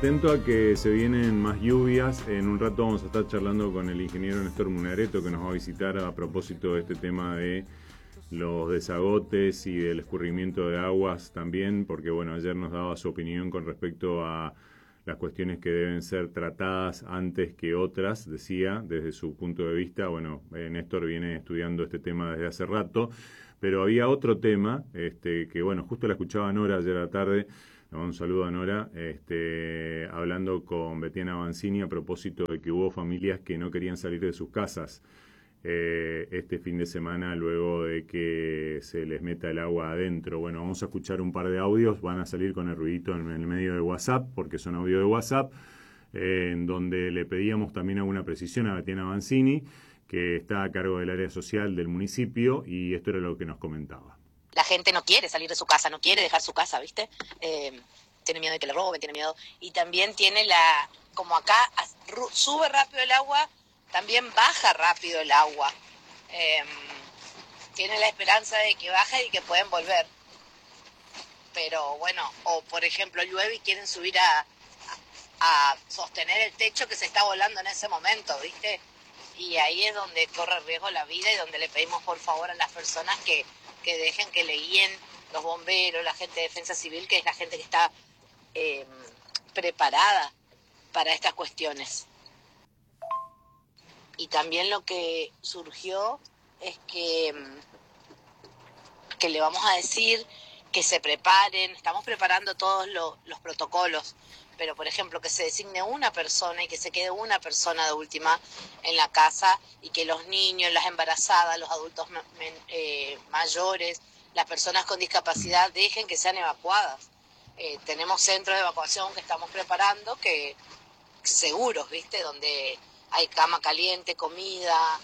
atento a que se vienen más lluvias. En un rato vamos a estar charlando con el ingeniero Néstor Munareto, que nos va a visitar a propósito de este tema de los desagotes y del escurrimiento de aguas también, porque bueno, ayer nos daba su opinión con respecto a las cuestiones que deben ser tratadas antes que otras, decía, desde su punto de vista. Bueno, Néstor viene estudiando este tema desde hace rato, pero había otro tema, que bueno, justo la escuchaba Nora ayer a la tarde. Un saludo a Nora, hablando con Betiana Banzini a propósito de que hubo familias que no querían salir de sus casas este fin de semana luego de que se les meta el agua adentro. Bueno, vamos a escuchar un par de audios, van a salir con el ruidito en el medio de WhatsApp, porque son audios de WhatsApp, en donde le pedíamos también alguna precisión a Betiana Banzini, que está a cargo del área social del municipio, y esto era lo que nos comentaba. La gente no quiere salir de su casa, no quiere dejar su casa, ¿viste? Tiene miedo de que le roben, tiene miedo. Y también tiene como acá sube rápido el agua, también baja rápido el agua. Tiene la esperanza de que baje y que pueden volver. Pero bueno, o por ejemplo llueve y quieren subir a sostener el techo que se está volando en ese momento, ¿viste? Y ahí es donde corre riesgo la vida y donde le pedimos por favor a las personas que dejen que le guíen los bomberos, la gente de defensa civil, que es la gente que está preparada para estas cuestiones. Y también lo que surgió es que le vamos a decir que se preparen. Estamos preparando todos los protocolos, pero por ejemplo que se designe una persona y que se quede una persona de última en la casa, y que los niños, las embarazadas, los adultos mayores, las personas con discapacidad dejen que sean evacuadas. Tenemos centros de evacuación que estamos preparando, que seguros, ¿viste? Donde hay cama caliente, comida,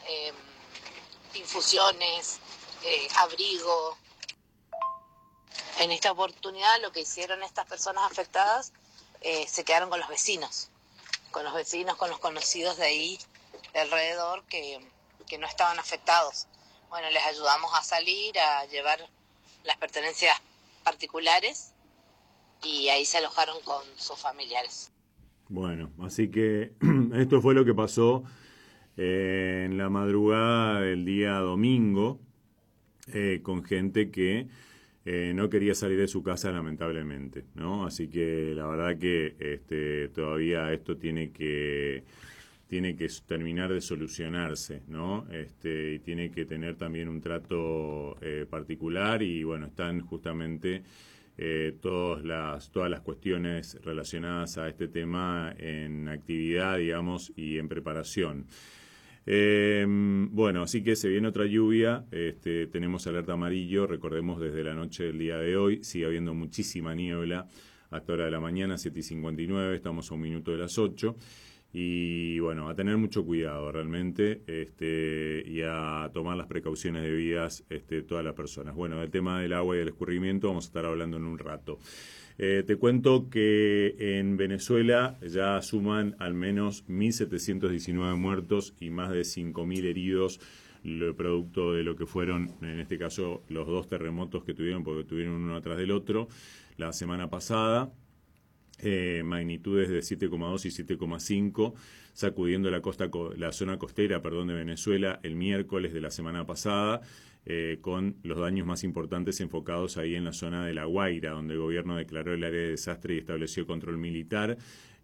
infusiones, abrigo. En esta oportunidad lo que hicieron estas personas afectadas, se quedaron con los vecinos, con los conocidos de ahí, de alrededor, que no estaban afectados. Bueno, les ayudamos a salir, a llevar las pertenencias particulares, y ahí se alojaron con sus familiares. Bueno, así que esto fue lo que pasó en la madrugada del día domingo, con gente que no quería salir de su casa, lamentablemente, ¿no? Así que la verdad que todavía esto tiene que terminar de solucionarse, ¿no? Y tiene que tener también un trato particular, y bueno, están justamente todas las cuestiones relacionadas a este tema en actividad, digamos, y en preparación. Bueno, así que se viene otra lluvia, tenemos alerta amarillo, recordemos desde la noche del día de hoy, sigue habiendo muchísima niebla hasta hora de la mañana, 7:59, estamos a un minuto de las 8, y bueno, a tener mucho cuidado realmente, y a tomar las precauciones debidas, todas las personas. Bueno, del tema del agua y del escurrimiento vamos a estar hablando en un rato. Te cuento que en Venezuela ya suman al menos 1.719 muertos y más de 5.000 heridos, producto de lo que fueron, en este caso, los dos terremotos que tuvieron, porque tuvieron uno atrás del otro, la semana pasada. Magnitudes de 7,2 y 7,5, sacudiendo la zona costera, de Venezuela el miércoles de la semana pasada, con los daños más importantes enfocados ahí en la zona de La Guaira, donde el gobierno declaró el área de desastre y estableció control militar.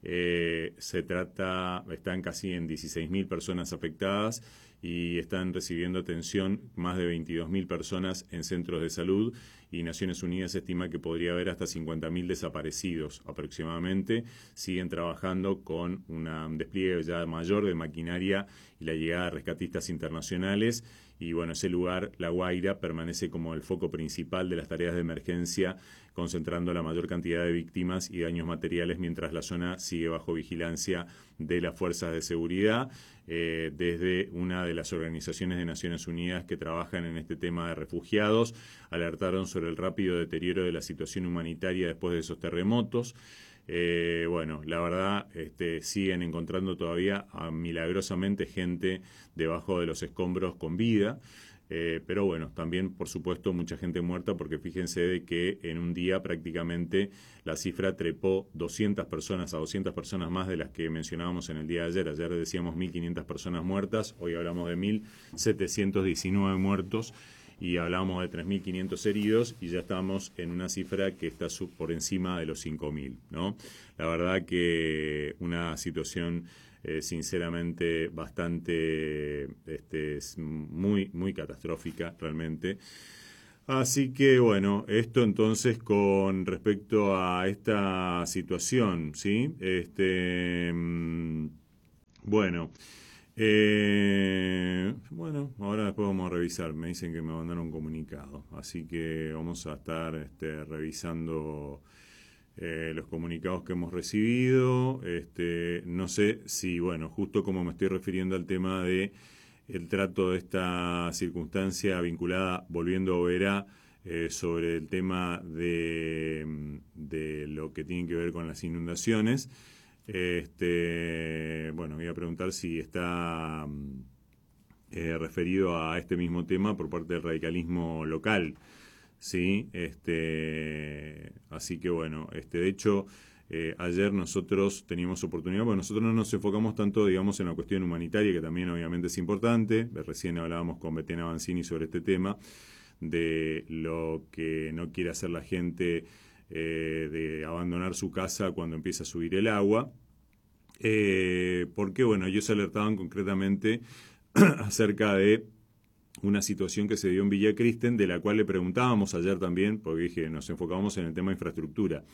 Están casi en 16.000 personas afectadas, y están recibiendo atención más de 22.000 personas en centros de salud, y Naciones Unidas estima que podría haber hasta 50.000 desaparecidos aproximadamente. Siguen trabajando con un despliegue ya mayor de maquinaria y la llegada de rescatistas internacionales, y bueno, ese lugar, La Guaira, permanece como el foco principal de las tareas de emergencia, concentrando la mayor cantidad de víctimas y daños materiales, mientras la zona sigue bajo vigilancia de las fuerzas de seguridad. Desde una de las organizaciones de Naciones Unidas que trabajan en este tema de refugiados, alertaron sobre el rápido deterioro de la situación humanitaria después de esos terremotos. Bueno, la verdad, siguen encontrando todavía milagrosamente gente debajo de los escombros con vida. Pero bueno, también, por supuesto, mucha gente muerta, porque fíjense de que en un día prácticamente la cifra trepó 200 personas a 200 personas más de las que mencionábamos en el día de ayer. Ayer decíamos 1.500 personas muertas, hoy hablamos de 1.719 muertos y hablamos de 3.500 heridos y ya estamos en una cifra que está por encima de los 5.000, ¿no? La verdad que una situación sinceramente bastante muy catastrófica realmente. Así que bueno, esto entonces con respecto a esta situación, ¿sí? Bueno, ahora después vamos a revisar. Me dicen que me mandaron un comunicado, así que vamos a estar revisando los comunicados que hemos recibido. No sé si, bueno, justo como me estoy refiriendo al tema de el trato de esta circunstancia vinculada, volviendo a Oberá, sobre el tema de lo que tiene que ver con las inundaciones. Bueno, voy a preguntar si está referido a este mismo tema por parte del radicalismo local. Sí, así que bueno, de hecho, ayer nosotros teníamos oportunidad, porque nosotros no nos enfocamos tanto, digamos, en la cuestión humanitaria, que también obviamente es importante. Recién hablábamos con Betena Banzini sobre este tema, de lo que no quiere hacer la gente, de abandonar su casa cuando empieza a subir el agua, porque bueno, ellos alertaban concretamente acerca de una situación que se dio en Villa Kristen, de la cual le preguntábamos ayer también, porque dije, nos enfocábamos en el tema de infraestructura.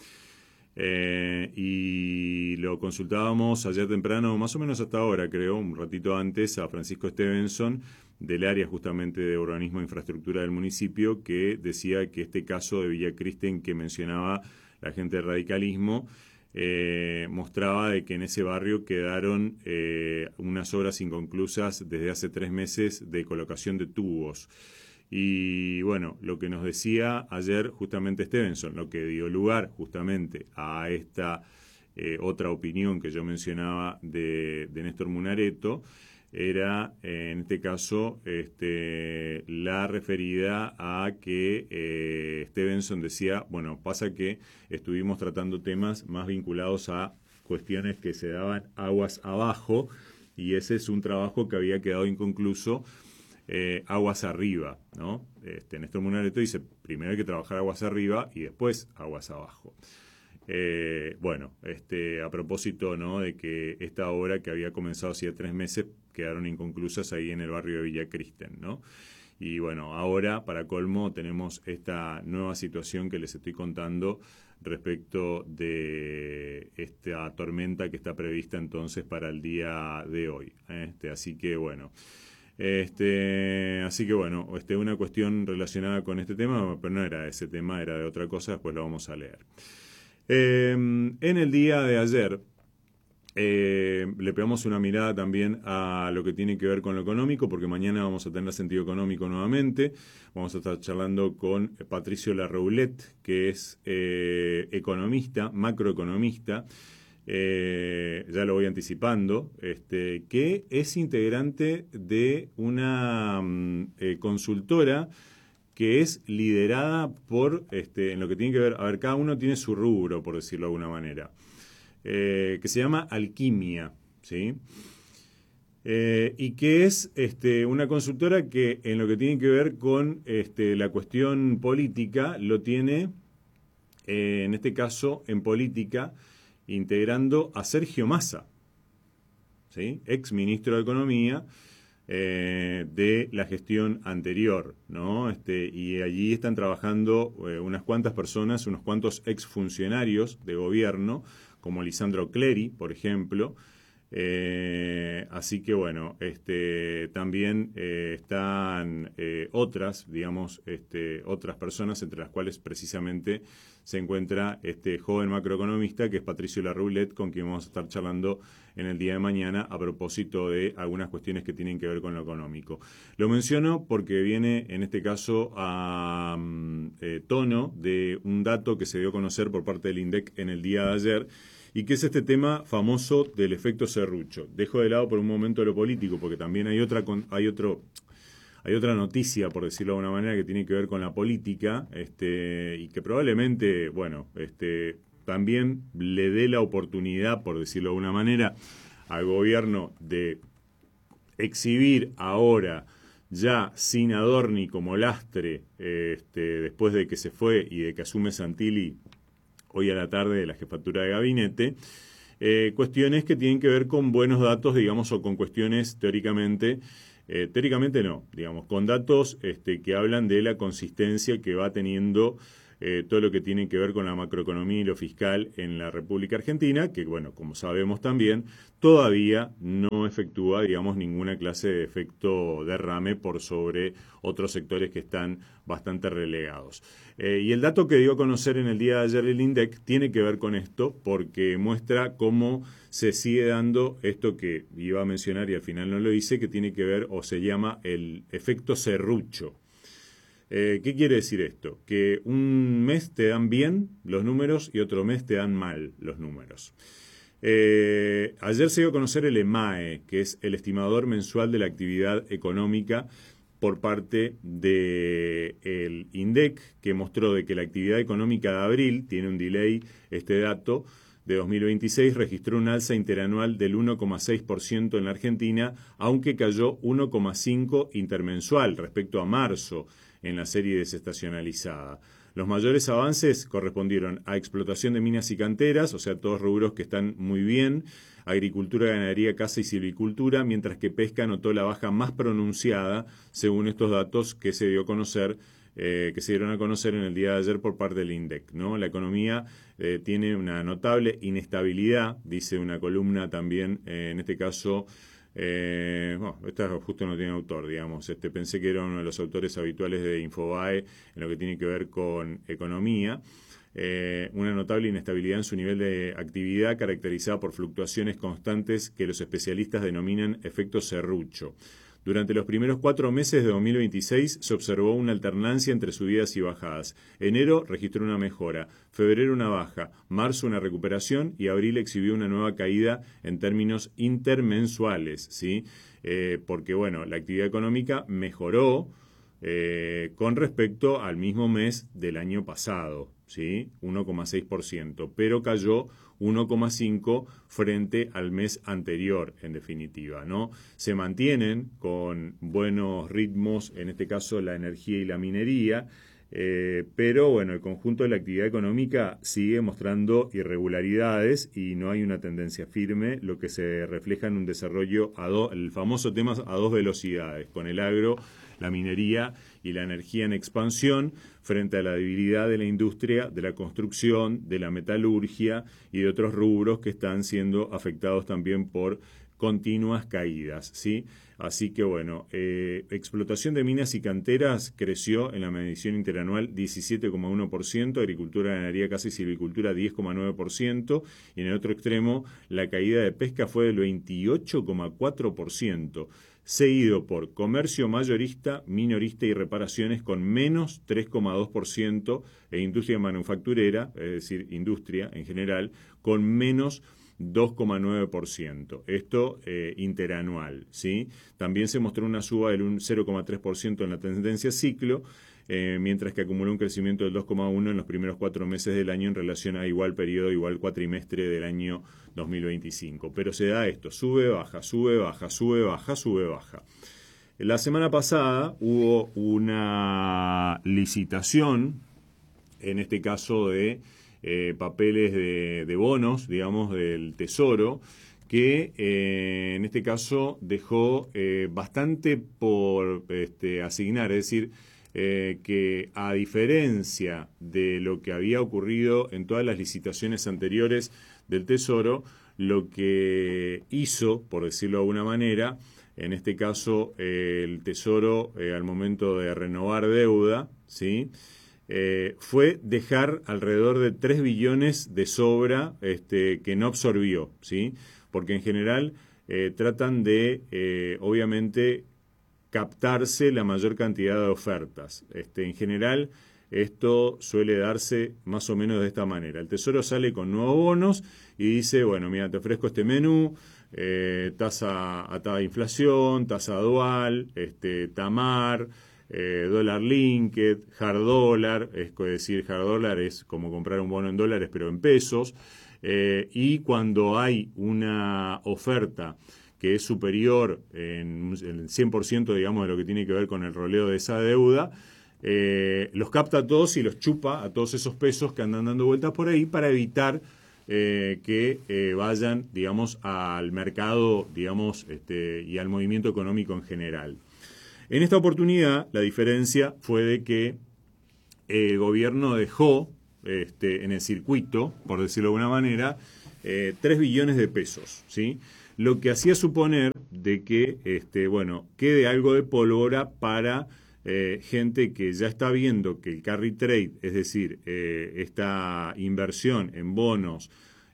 Y lo consultábamos ayer temprano, más o menos hasta ahora, creo, un ratito antes, a Francisco Stevenson, del área justamente de urbanismo e infraestructura del municipio, que decía que este caso de Villa Kristen que mencionaba la gente del radicalismo, mostraba de que en ese barrio quedaron unas obras inconclusas desde hace 3 meses de colocación de tubos. Y bueno, lo que nos decía ayer justamente Stevenson, lo que dio lugar justamente a esta otra opinión que yo mencionaba de Néstor Munareto, era en este caso la referida a que Stevenson decía, bueno, pasa que estuvimos tratando temas más vinculados a cuestiones que se daban aguas abajo, y ese es un trabajo que había quedado inconcluso aguas arriba, ¿no? Néstor Munareto dice, primero hay que trabajar aguas arriba y después aguas abajo. Bueno, a propósito, ¿no?, de que esta obra que había comenzado hacía 3 meses quedaron inconclusas ahí en el barrio de Villa Kristen, ¿no? Y bueno, ahora, para colmo, tenemos esta nueva situación que les estoy contando respecto de esta tormenta que está prevista entonces para el día de hoy. Así que bueno, una cuestión relacionada con este tema, pero no era ese tema, era de otra cosa, después lo vamos a leer. En el día de ayer le pegamos una mirada también a lo que tiene que ver con lo económico, porque mañana vamos a tener sentido económico nuevamente. Vamos a estar charlando con Patricio Larroulet, que es economista, macroeconomista, ya lo voy anticipando, que es integrante de una consultora que es liderada por, en lo que tiene que ver, a ver, cada uno tiene su rubro, por decirlo de alguna manera, que se llama Alquimia, ¿sí? Y que es una consultora que en lo que tiene que ver con la cuestión política, lo tiene, en este caso, en política, integrando a Sergio Massa, ¿sí?, ex ministro de Economía de la gestión anterior, ¿no? Y allí están trabajando unas cuantas personas, unos cuantos exfuncionarios de gobierno, como Lisandro Clery, por ejemplo. Así que bueno, también están otras, digamos, otras personas, entre las cuales precisamente se encuentra este joven macroeconomista que es Patricio Larroulet, con quien vamos a estar charlando en el día de mañana a propósito de algunas cuestiones que tienen que ver con lo económico. Lo menciono porque viene en este caso a tono de un dato que se dio a conocer por parte del INDEC en el día de ayer, y que es este tema famoso del efecto serrucho. Dejo de lado por un momento lo político, porque también hay hay otra noticia, por decirlo de alguna manera, que tiene que ver con la política, y que probablemente, bueno, también le dé la oportunidad, por decirlo de alguna manera, al gobierno de exhibir ahora, ya sin Adorni como lastre, después de que se fue y de que asume Santilli hoy a la tarde de la jefatura de gabinete, cuestiones que tienen que ver con buenos datos, digamos, o con cuestiones teóricamente no, digamos, con datos que hablan de la consistencia que va teniendo todo lo que tiene que ver con la macroeconomía y lo fiscal en la República Argentina, que, bueno, como sabemos también, todavía no efectúa, digamos, ninguna clase de efecto derrame por sobre otros sectores que están bastante relegados. Y el dato que dio a conocer en el día de ayer el INDEC tiene que ver con esto, porque muestra cómo se sigue dando esto que iba a mencionar y al final no lo hice, que tiene que ver o se llama el efecto serrucho. ¿Qué quiere decir esto? Que un mes te dan bien los números y otro mes te dan mal los números. Ayer se dio a conocer el EMAE, que es el mensual de la actividad económica por parte del INDEC, que mostró de que la actividad económica de abril, tiene un delay este dato, de 2026 registró un alza interanual del 1,6% en la Argentina, aunque cayó 1,5% intermensual respecto a marzo en la serie desestacionalizada. Los mayores avances correspondieron a explotación de minas y canteras, o sea, todos rubros que están muy bien, agricultura, ganadería, caza y silvicultura, mientras que pesca notó la baja más pronunciada, según estos datos que se dio a conocer, que se dieron a conocer en el día de ayer por parte del INDEC, ¿no? La economía tiene una notable inestabilidad, dice una columna también, en este caso. Esta justo no tiene autor, digamos. Pensé que era uno de los autores habituales de Infobae en lo que tiene que ver con economía. Una notable inestabilidad en su nivel de actividad caracterizada por fluctuaciones constantes que los especialistas denominan efecto serrucho. Durante los primeros 4 meses de 2026 se observó una alternancia entre subidas y bajadas. Enero registró una mejora, febrero una baja, marzo una recuperación y abril exhibió una nueva caída en términos intermensuales, ¿sí? Porque, bueno, la actividad económica mejoró con respecto al mismo mes del año pasado, ¿sí? 1,6%, pero cayó 1,5% frente al mes anterior, en definitiva, ¿no? Se mantienen con buenos ritmos, en este caso la energía y la minería, pero bueno, el conjunto de la actividad económica sigue mostrando irregularidades y no hay una tendencia firme, lo que se refleja en un desarrollo el famoso tema a 2 velocidades, con el agro, la minería y la energía en expansión frente a la debilidad de la industria, de la construcción, de la metalurgia y de otros rubros que están siendo afectados también por continuas caídas, ¿sí? Así que, bueno, explotación de minas y canteras creció en la medición interanual 17,1%, agricultura, ganadería, caza y silvicultura 10,9%, y en el otro extremo la caída de pesca fue del 28,4%, seguido por comercio mayorista, minorista y reparaciones con menos 3,2% e industria manufacturera, es decir, industria en general, con menos 2,9%. Esto interanual, ¿sí? También se mostró una suba del 0,3% en la tendencia ciclo, mientras que acumuló un crecimiento del 2,1% en los primeros 4 meses del año en relación a igual periodo, igual cuatrimestre del año 2025. Pero se da esto, sube, baja, sube, baja, sube, baja, sube, baja. La semana pasada hubo una licitación, en este caso de papeles de bonos, digamos, del Tesoro, que en este caso dejó bastante por asignar, es decir, que a diferencia de lo que había ocurrido en todas las licitaciones anteriores del Tesoro, lo que hizo, por decirlo de alguna manera, en este caso el Tesoro al momento de renovar deuda, ¿sí? Fue dejar alrededor de 3 billones de sobra que no absorbió, ¿sí? Porque en general tratan de, obviamente, captarse la mayor cantidad de ofertas. En general, esto suele darse más o menos de esta manera. El Tesoro sale con nuevos bonos y dice, bueno, mira, te ofrezco este menú, tasa atada a inflación, tasa dual, TAMAR, dólar linked, hard dólar, es decir, hard dólar es como comprar un bono en dólares pero en pesos, y cuando hay una oferta que es superior en el 100%, digamos, de lo que tiene que ver con el roleo de esa deuda, los capta a todos y los chupa a todos esos pesos que andan dando vueltas por ahí para evitar que vayan, digamos, al mercado, digamos, y al movimiento económico en general. En esta oportunidad, la diferencia fue de que el gobierno dejó en el circuito, por decirlo de alguna manera, 3 billones de pesos, ¿sí? Lo que hacía suponer de que, quede algo de pólvora para gente que ya está viendo que el carry trade, es decir, esta inversión en bonos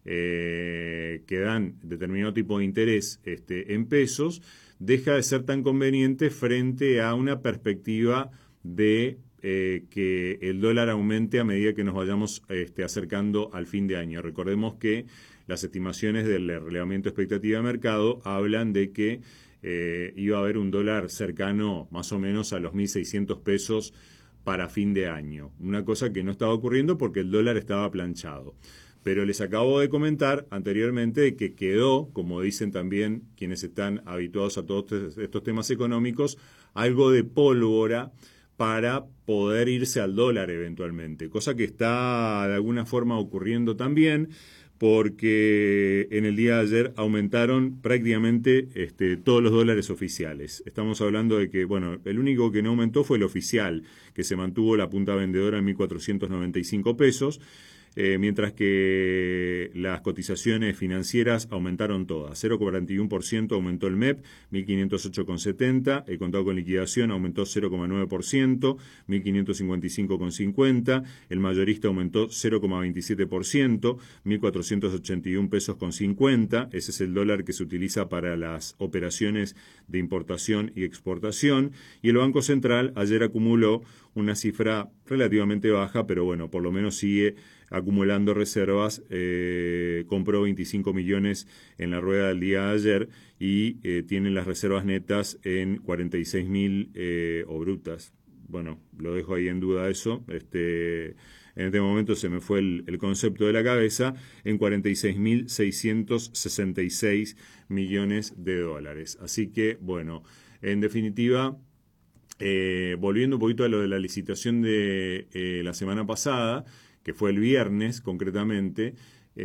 que dan determinado tipo de interés en pesos, deja de ser tan conveniente frente a una perspectiva de que el dólar aumente a medida que nos vayamos acercando al fin de año. Recordemos que las estimaciones del relevamiento expectativa de mercado hablan de que iba a haber un dólar cercano más o menos a los 1.600 pesos para fin de año. Una cosa que no estaba ocurriendo porque el dólar estaba planchado. Pero les acabo de comentar anteriormente que quedó, como dicen también quienes están habituados a todos estos temas económicos, algo de pólvora para poder irse al dólar eventualmente, cosa que está de alguna forma ocurriendo también, porque en el día de ayer aumentaron prácticamente todos los dólares oficiales. Estamos hablando de que, bueno, el único que no aumentó fue el oficial, que se mantuvo la punta vendedora en 1.495 pesos, mientras que las cotizaciones financieras aumentaron todas. 0,41% aumentó el MEP, 1.508,70. El contado con liquidación aumentó 0,9%, 1.555,50. El mayorista aumentó 0,27%, 1.481 pesos con 50. Ese es el dólar que se utiliza para las operaciones de importación y exportación. Y el Banco Central ayer acumuló una cifra relativamente baja, pero bueno, por lo menos sigue acumulando reservas, compró 25 millones en la rueda del día de ayer y tiene las reservas netas en 46.000 o brutas. Bueno, lo dejo ahí en duda eso. En este momento se me fue el concepto de la cabeza, en 46.666 millones de dólares. Así que, bueno, en definitiva, volviendo un poquito a lo de la licitación de la semana pasada, que fue el viernes concretamente,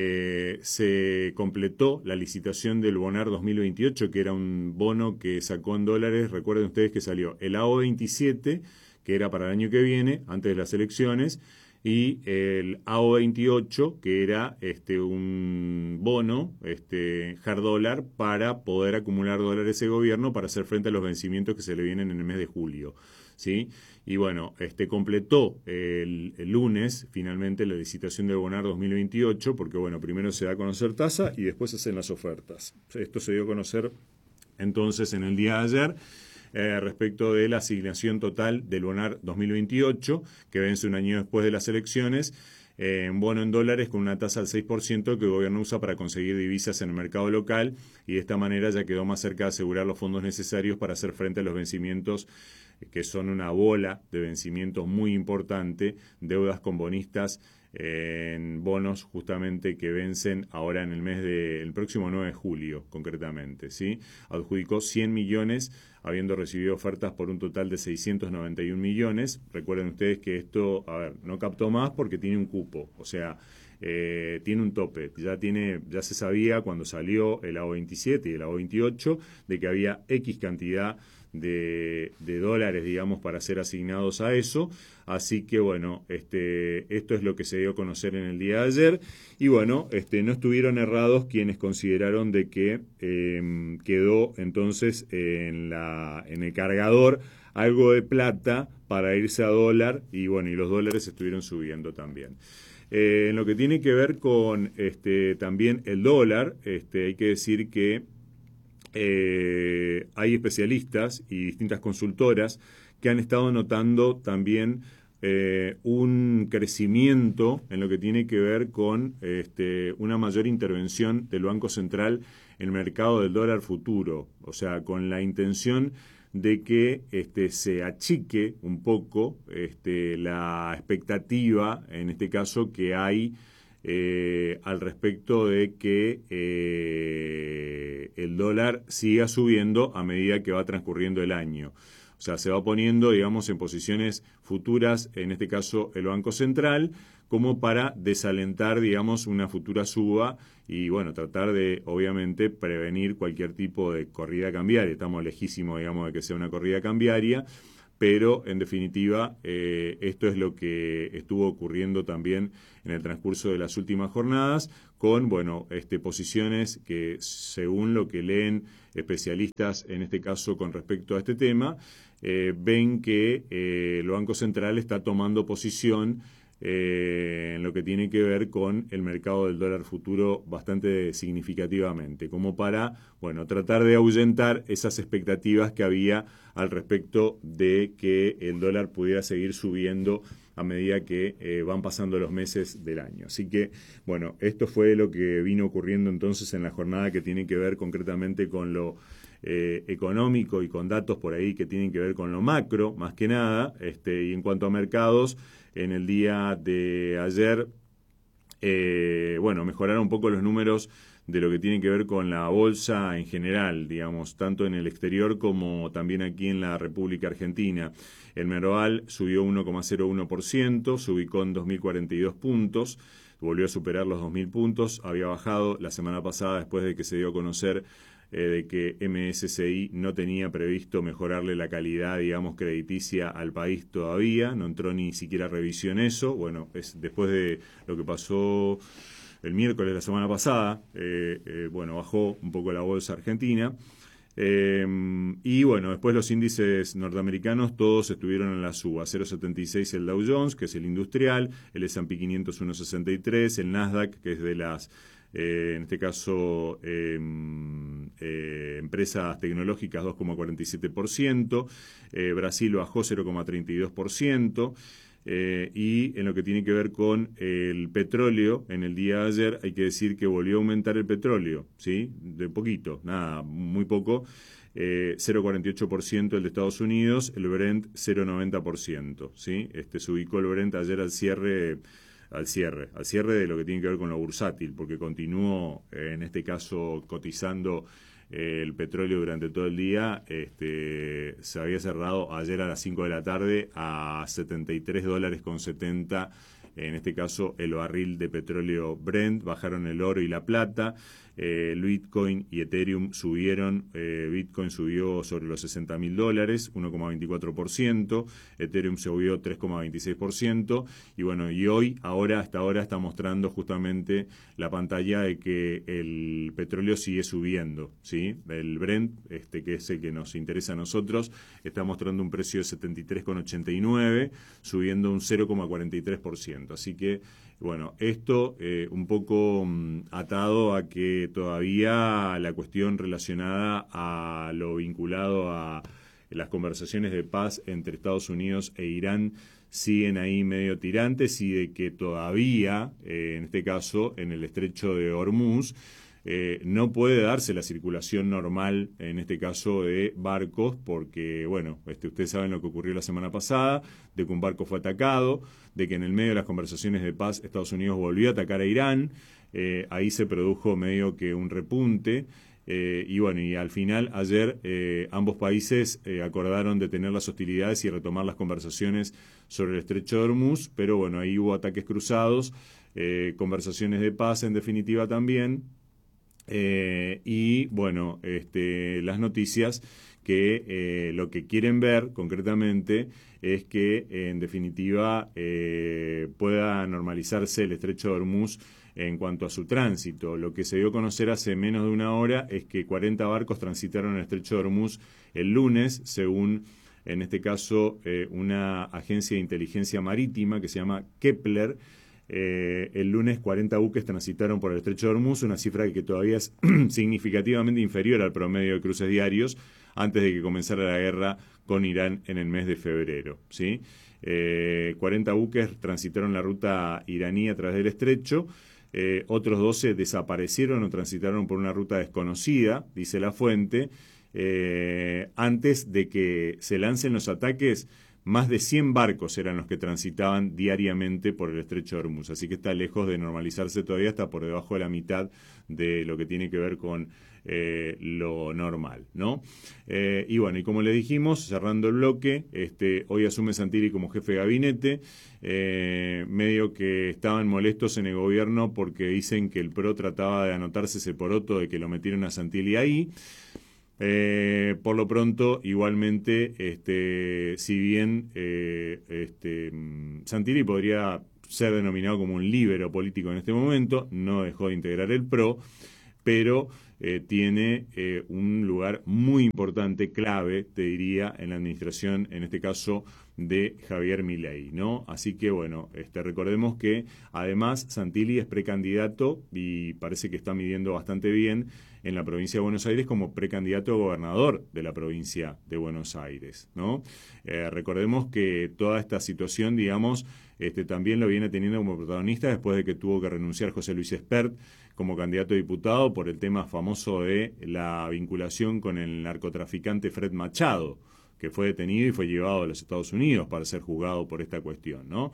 se completó la licitación del Bonar 2028, que era un bono que sacó en dólares. Recuerden ustedes que salió el AO27, que era para el año que viene, antes de las elecciones, y el AO28, que era un bono, hard dólar, para poder acumular dólares el gobierno para hacer frente a los vencimientos que se le vienen en el mes de julio, ¿sí? Y bueno, completó el lunes finalmente la licitación de Bonar 2028, porque bueno, primero se da a conocer tasa y después se hacen las ofertas. Esto se dio a conocer entonces en el día de ayer. Respecto de la asignación total del Bonar 2028, que vence un año después de las elecciones, en bono en dólares con una tasa del 6% que el gobierno usa para conseguir divisas en el mercado local, y de esta manera ya quedó más cerca de asegurar los fondos necesarios para hacer frente a los vencimientos, que son una bola de vencimientos muy importante, deudas con bonistas en bonos justamente que vencen ahora en el próximo 9 de julio concretamente, ¿sí? Adjudicó 100 millones habiendo recibido ofertas por un total de 691 millones. Recuerden ustedes que esto, no captó más porque tiene un cupo, o sea, tiene un tope. Ya se sabía cuando salió el AO27 y el AO28 de que había X cantidad de dólares, digamos, para ser asignados a eso. Así que bueno, esto es lo que se dio a conocer en el día de ayer. Y bueno, no estuvieron errados quienes consideraron de que quedó entonces en el cargador algo de plata para irse a dólar, y bueno, y los dólares estuvieron subiendo también. En lo que tiene que ver con también el dólar, hay que decir que hay especialistas y distintas consultoras que han estado notando también un crecimiento en lo que tiene que ver con una mayor intervención del Banco Central en el mercado del dólar futuro, o sea, con la intención de que se achique un poco la expectativa, en este caso, que hay al respecto de que el dólar siga subiendo a medida que va transcurriendo el año. O sea, se va poniendo, digamos, en posiciones futuras, en este caso el Banco Central, como para desalentar, digamos, una futura suba y, bueno, tratar de, obviamente, prevenir cualquier tipo de corrida cambiaria. Estamos lejísimos, digamos, de que sea una corrida cambiaria, pero, en definitiva, esto es lo que estuvo ocurriendo también en el transcurso de las últimas jornadas, con, bueno, posiciones que, según lo que leen especialistas, en este caso, con respecto a este tema, ven que el Banco Central está tomando posición en lo que tiene que ver con el mercado del dólar futuro bastante significativamente, como para, bueno, tratar de ahuyentar esas expectativas que había al respecto de que el dólar pudiera seguir subiendo a medida que van pasando los meses del año. Así que, bueno, esto fue lo que vino ocurriendo entonces en la jornada que tiene que ver concretamente con lo económico y con datos por ahí que tienen que ver con lo macro, más que nada, y en cuanto a mercados, en el día de ayer, bueno, mejoraron un poco los números de lo que tiene que ver con la bolsa en general, digamos, tanto en el exterior como también aquí en la República Argentina. El Merval subió 1,01%, se ubicó en 2.042 puntos, volvió a superar los 2.000 puntos, había bajado la semana pasada después de que se dio a conocer de que MSCI no tenía previsto mejorarle la calidad, digamos, crediticia al país todavía, no entró ni siquiera revisión eso. Bueno, es después de lo que pasó el miércoles de la semana pasada, bueno, bajó un poco la bolsa argentina. Y bueno, después los índices norteamericanos todos estuvieron en la suba. 0,76 el Dow Jones, que es el industrial, el S&P 500 1,63, el Nasdaq, que es de las en este caso empresas tecnológicas 2,47%, Brasil bajó 0,32%, y en lo que tiene que ver con el petróleo, en el día de ayer hay que decir que volvió a aumentar el petróleo, ¿sí? De poquito, nada, muy poco, 0,48% el de Estados Unidos, el Brent 0,90%, ¿sí? Se ubicó el Brent ayer al cierre de lo que tiene que ver con lo bursátil, porque continuó, en este caso, cotizando el petróleo durante todo el día. Se había cerrado ayer a las 5 de la tarde a $73.70, en este caso el barril de petróleo Brent. Bajaron el oro y la plata. El Bitcoin y Ethereum subieron. Bitcoin subió sobre los $60.000, 1,24%. Ethereum subió 3,26%. Y bueno, y hoy, hasta ahora está mostrando justamente la pantalla de que el petróleo sigue subiendo, ¿sí? El Brent, que es el que nos interesa a nosotros, está mostrando un precio de 73,89, subiendo un 0,43%. Así que, bueno, esto un poco atado a que todavía la cuestión relacionada a lo vinculado a las conversaciones de paz entre Estados Unidos e Irán siguen ahí medio tirantes, y de que todavía, en este caso, en el estrecho de Hormuz, no puede darse la circulación normal, en este caso, de barcos, porque, bueno, ustedes saben lo que ocurrió la semana pasada, de que un barco fue atacado, de que en el medio de las conversaciones de paz Estados Unidos volvió a atacar a Irán, ahí se produjo medio que un repunte, y bueno, y al final, ayer, ambos países acordaron detener las hostilidades y retomar las conversaciones sobre el estrecho de Hormuz, pero bueno, ahí hubo ataques cruzados, conversaciones de paz en definitiva también. Y bueno, las noticias que lo que quieren ver concretamente es que en definitiva pueda normalizarse el estrecho de Hormuz en cuanto a su tránsito. Lo que se dio a conocer hace menos de una hora es que 40 barcos transitaron el estrecho de Hormuz el lunes, según, en este caso, una agencia de inteligencia marítima que se llama Kepler. el lunes 40 buques transitaron por el estrecho de Hormuz, una cifra que todavía es significativamente inferior al promedio de cruces diarios antes de que comenzara la guerra con Irán en el mes de febrero, ¿sí? 40 buques transitaron la ruta iraní a través del estrecho, otros 12 desaparecieron o transitaron por una ruta desconocida, dice la fuente. Antes de que se lancen los ataques, más de 100 barcos eran los que transitaban diariamente por el estrecho de Hormuz, así que está lejos de normalizarse todavía, está por debajo de la mitad de lo que tiene que ver con lo normal, ¿no? Y bueno, y como le dijimos, cerrando el bloque, hoy asume Santilli como jefe de gabinete, medio que estaban molestos en el gobierno porque dicen que el PRO trataba de anotarse ese poroto de que lo metieron a Santilli ahí. Por lo pronto, igualmente, si bien Santilli podría ser denominado como un líbero político en este momento, no dejó de integrar el PRO, pero tiene un lugar muy importante, clave, te diría, en la administración, en este caso, de Javier Milei, ¿no? Así que, bueno, recordemos que, además, Santilli es precandidato y parece que está midiendo bastante bien en la provincia de Buenos Aires como precandidato a gobernador de la provincia de Buenos Aires, ¿no? Recordemos que toda esta situación, digamos, también lo viene teniendo como protagonista después de que tuvo que renunciar José Luis Espert como candidato a diputado por el tema famoso de la vinculación con el narcotraficante Fred Machado, que fue detenido y fue llevado a los Estados Unidos para ser juzgado por esta cuestión, ¿no?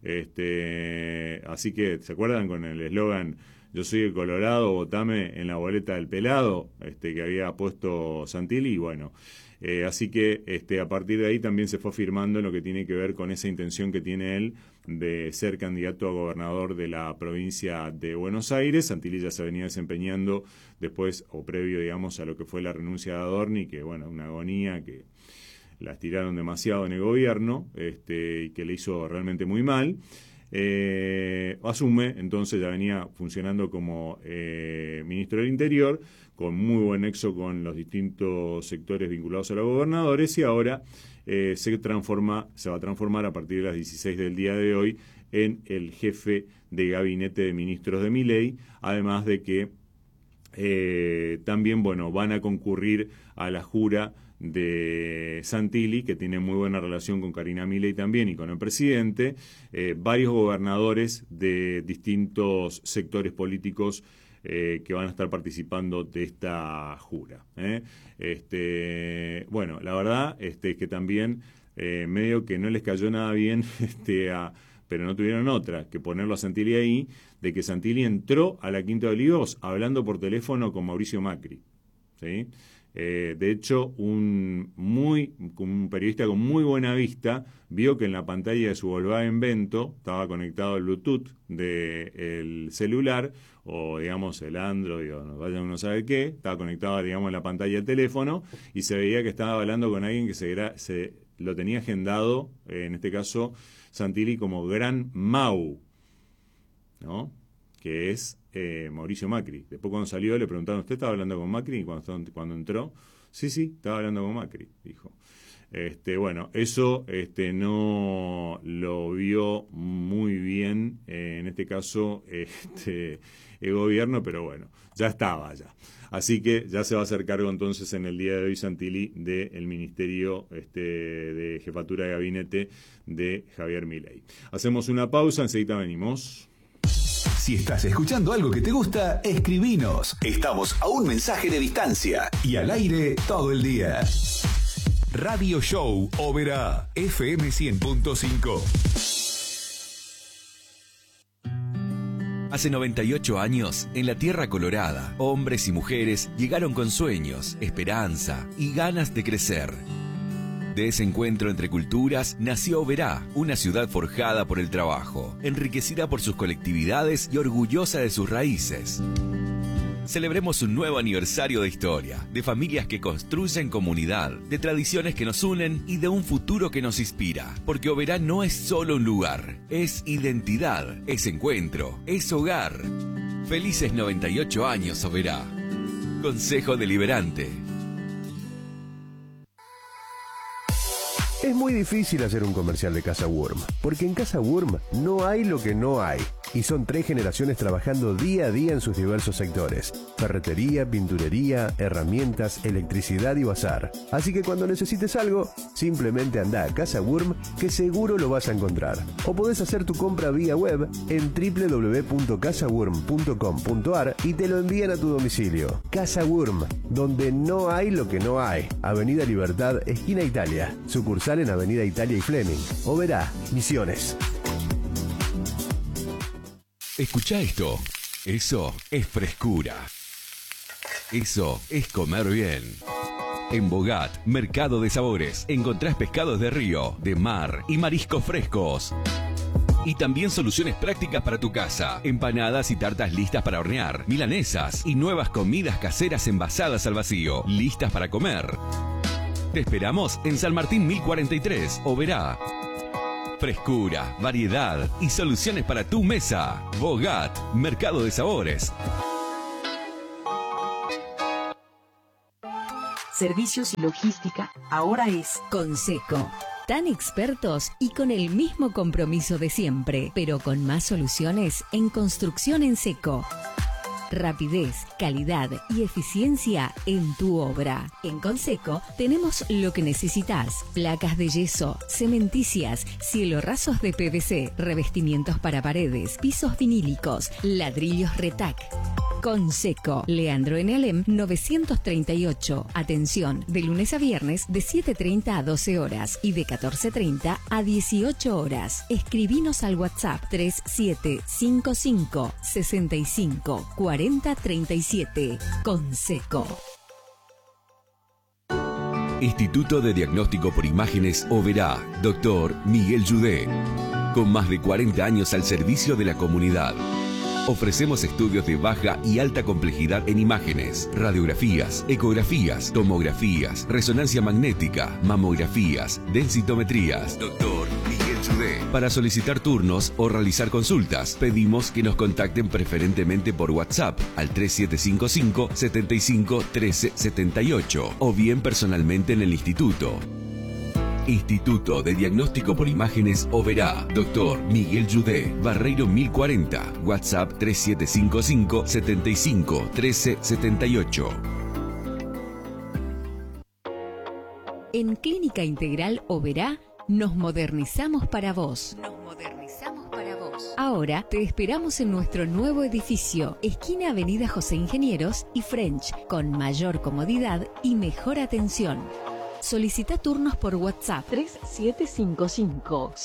Así que, ¿se acuerdan con el eslogan "Yo soy el Colorado, votame en la boleta del pelado", que había puesto Santilli? Y bueno, así que a partir de ahí también se fue afirmando en lo que tiene que ver con esa intención que tiene él de ser candidato a gobernador de la provincia de Buenos Aires. Santilli ya se venía desempeñando después o previo, digamos, a lo que fue la renuncia de Adorni, que bueno, una agonía que la estiraron demasiado en el gobierno, y que le hizo realmente muy mal. Asume, entonces ya venía funcionando como ministro del Interior, con muy buen nexo con los distintos sectores vinculados a los gobernadores, y ahora se va a transformar a partir de las 16 del día de hoy en el jefe de gabinete de ministros de Milei, además de que también, bueno, van a concurrir a la jura de Santilli, que tiene muy buena relación con Karina Milei también y con el presidente, varios gobernadores de distintos sectores políticos que van a estar participando de esta jura. Bueno, la verdad es que también medio que no les cayó nada bien pero no tuvieron otra que ponerlo a Santilli ahí, de que Santilli entró a la Quinta de Olivos hablando por teléfono con Mauricio Macri, ¿sí? De hecho, un periodista con muy buena vista vio que en la pantalla de su Volkswagen Vento estaba conectado el Bluetooth del celular, o digamos el Android, o vaya uno sabe qué, estaba conectado, digamos, en la pantalla del teléfono, y se veía que estaba hablando con alguien que se lo tenía agendado, en este caso Santilli, como Gran Mau, ¿no? Que es Mauricio Macri. Después, cuando salió, le preguntaron: ¿usted estaba hablando con Macri? Y cuando entró, sí, estaba hablando con Macri, dijo. Bueno, eso no lo vio muy bien, en este caso, el gobierno, pero bueno, ya estaba ya. Así que ya se va a hacer cargo entonces en el día de hoy Santilli del Ministerio de Jefatura de Gabinete de Javier Milei. Hacemos una pausa, enseguida venimos. Si estás escuchando algo que te gusta, escribinos. Estamos a un mensaje de distancia y al aire todo el día. Radio Show Oberá, FM 100.5. Hace 98 años, en la Tierra Colorada, hombres y mujeres llegaron con sueños, esperanza y ganas de crecer. De ese encuentro entre culturas nació Oberá, una ciudad forjada por el trabajo, enriquecida por sus colectividades y orgullosa de sus raíces. Celebremos un nuevo aniversario de historia, de familias que construyen comunidad, de tradiciones que nos unen y de un futuro que nos inspira. Porque Oberá no es solo un lugar, es identidad, es encuentro, es hogar. Felices 98 años, Oberá. Consejo Deliberante. Es muy difícil hacer un comercial de Casa Wurm, porque en Casa Wurm no hay lo que no hay. y son 3 generaciones trabajando día a día en sus diversos sectores: ferretería, pinturería, herramientas, electricidad y bazar. Así que cuando necesites algo, simplemente anda a Casa Wurm, que seguro lo vas a encontrar. O podés hacer tu compra vía web en www.casawurm.com.ar y te lo envían a tu domicilio. Casa Wurm, donde no hay lo que no hay. Avenida Libertad, esquina Italia. Sucursal en Avenida Italia y Fleming. Oberá, Misiones. Escucha esto. Eso es frescura. Eso es comer bien. En Bogat, Mercado de Sabores, encontrás pescados de río, de mar y mariscos frescos. Y también soluciones prácticas para tu casa. Empanadas y tartas listas para hornear. Milanesas y nuevas comidas caseras envasadas al vacío. Listas para comer. Te esperamos en San Martín 1043, Oberá. Frescura, variedad y soluciones para tu mesa. Bogat, Mercado de Sabores. Servicios y logística ahora es Conseco. Tan expertos y con el mismo compromiso de siempre, pero con más soluciones en construcción en seco. Rapidez, calidad y eficiencia en tu obra. En Conseco tenemos lo que necesitas: placas de yeso, cementicias, cielorrasos de PVC, revestimientos para paredes, pisos vinílicos, ladrillos Retac. Conseco, Leandro N. Alem 938. Atención, de lunes a viernes de 7:30 a 12 horas y de 14:30 a 18 horas. Escribinos al WhatsApp 3755 65 40 37. Conseco. Instituto de Diagnóstico por Imágenes Oberá, Dr. Miguel Yudé. Con más de 40 años al servicio de la comunidad. Ofrecemos estudios de baja y alta complejidad en imágenes, radiografías, ecografías, tomografías, resonancia magnética, mamografías, densitometrías. Doctor Miguel Yudé. Para solicitar turnos o realizar consultas, pedimos que nos contacten preferentemente por WhatsApp al 3755 75 13 78 o bien personalmente en el instituto. Instituto de Diagnóstico por Imágenes Oberá, Dr. Miguel Yudé, Barreiro 1040, WhatsApp 3755 75 13 78. En Clínica Integral Oberá nos modernizamos para vos. Ahora te esperamos en nuestro nuevo edificio, esquina Avenida José Ingenieros y French, con mayor comodidad y mejor atención. Solicita turnos por WhatsApp 3755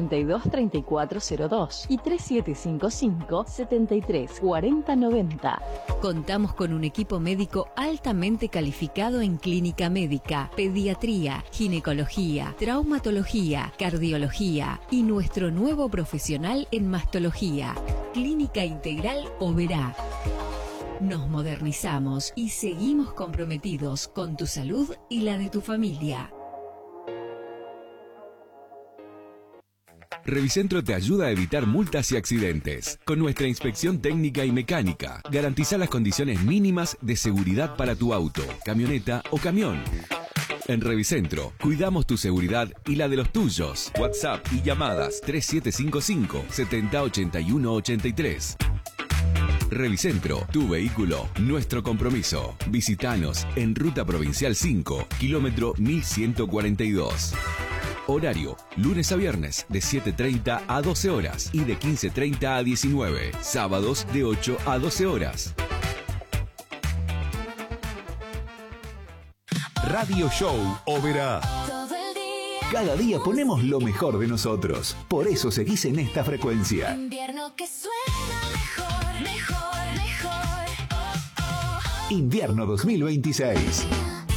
523402 y 3755 734090. Contamos con un equipo médico altamente calificado en clínica médica, pediatría, ginecología, traumatología, cardiología y nuestro nuevo profesional en mastología. Clínica Integral Oberá. Nos modernizamos y seguimos comprometidos con tu salud y la de tu familia. Revicentro te ayuda a evitar multas y accidentes. Con nuestra inspección técnica y mecánica, garantiza las condiciones mínimas de seguridad para tu auto, camioneta o camión. En Revicentro, cuidamos tu seguridad y la de los tuyos. WhatsApp y llamadas 3755 7081 83. Revicentro, tu vehículo, nuestro compromiso. Visítanos en Ruta Provincial 5, kilómetro 1142. Horario, lunes a viernes de 7:30 a 12 horas y de 15:30 a 19. Sábados de 8 a 12 horas. Radio Show Oberá. Cada día ponemos lo mejor de nosotros. Por eso seguís en esta frecuencia. Invierno que suena mejor, mejor, mejor. Oh, oh. Invierno 2026.